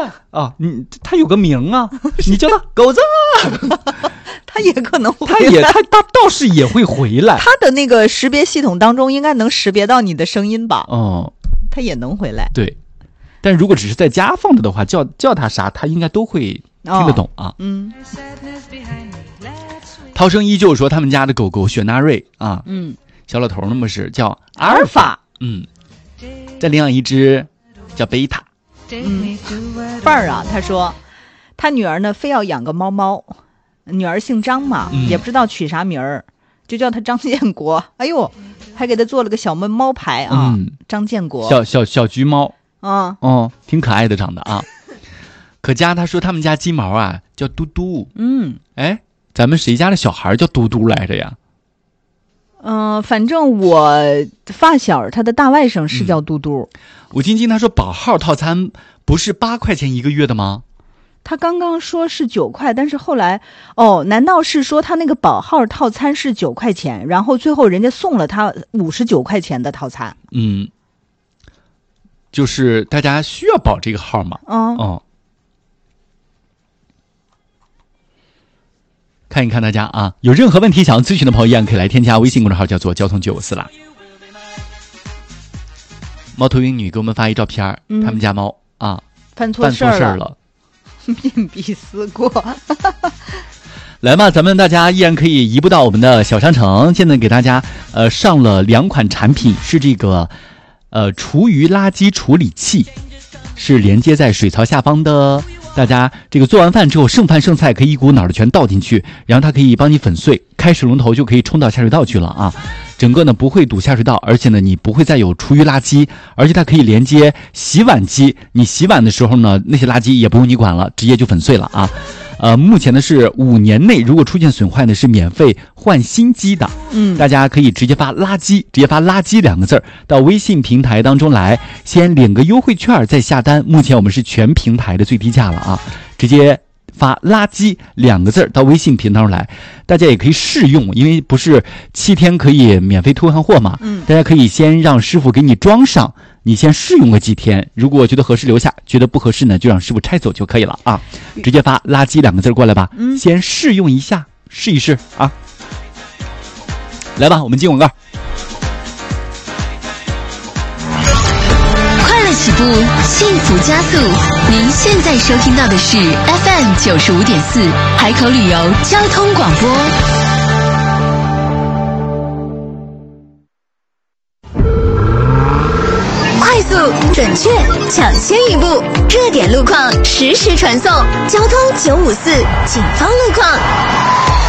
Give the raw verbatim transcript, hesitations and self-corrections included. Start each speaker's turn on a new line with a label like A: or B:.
A: 啊，你它有个名啊，你叫它狗子啊，
B: 它也可能回来，
A: 它也它它倒是也会回来。
B: 它的那个识别系统当中应该能识别到你的声音吧？
A: 哦，
B: 它也能回来。
A: 对，但如果只是在家放着的话，叫叫它啥，它应该都会听得懂啊。
B: 哦、嗯。
A: 涛声依旧说他们家的狗狗雪纳瑞啊，
B: 嗯，
A: 小老头那么是叫
B: 阿尔法，
A: 嗯，再领养一只叫贝塔。
B: 嗯，范儿啊，他说他女儿呢非要养个猫猫，女儿姓张嘛，嗯、也不知道取啥名儿，就叫他张建国。哎呦，还给他做了个小猫猫牌啊，嗯、张建国，
A: 小小小橘猫
B: 啊，
A: 哦，挺可爱的长得啊。可嘉他说他们家金毛啊叫嘟嘟，
B: 嗯，
A: 哎。咱们谁家的小孩叫嘟嘟来着呀？
B: 嗯、呃，反正我发小他的大外甥是叫嘟嘟。
A: 嗯、我晶晶他说宝号套餐不是八块钱一个月的吗？
B: 他刚刚说是九块，但是后来哦，难道是说他那个宝号套餐是九块钱，然后最后人家送了他五十九块钱的套餐？
A: 嗯，就是大家需要保这个号嘛。
B: 嗯
A: 哦。看一看大家啊，有任何问题想要咨询的朋友，依然可以来添加微信公众号，叫做交通九五四啦。猫头鹰女给我们发一照片，嗯、他们家猫啊
B: 犯错事儿
A: 了，
B: 面壁思过。
A: 来吧，咱们大家依然可以移步到我们的小商城，现在给大家呃上了两款产品，是这个呃厨余垃圾处理器，是连接在水槽下方的。大家这个做完饭之后，剩饭剩菜可以一股脑的全倒进去，然后它可以帮你粉碎，开水龙头就可以冲到下水道去了啊！整个呢不会堵下水道，而且呢你不会再有厨余垃圾，而且它可以连接洗碗机，你洗碗的时候呢那些垃圾也不用你管了，直接就粉碎了啊！呃，目前呢是五年内如果出现损坏呢是免费换新机的，
B: 嗯，
A: 大家可以直接发垃圾，直接发垃圾两个字到微信平台当中来，先领个优惠券再下单。目前我们是全平台的最低价了啊，直接发垃圾两个字到微信平台上来，大家也可以试用，因为不是七天可以免费退换货嘛，
B: 嗯，
A: 大家可以先让师傅给你装上，你先试用个几天，如果觉得合适留下，觉得不合适呢就让师傅拆走就可以了啊！直接发垃圾两个字过来吧，
B: 嗯，
A: 先试用一下，试一试啊！来吧，我们进广告。
C: 快乐起步，幸福加速。您现在收听到的是 F M 九十五点四海口旅游交通广播。快速、准确、抢先一步，热点路况实时传送。交通九五四警方路况。